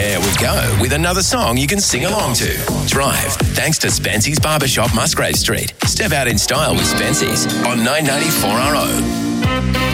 There we go, with another song you can sing along to. Drive, thanks to Spency's Barbershop, Musgrave Street. Step out in style with Spency's on 994 RO.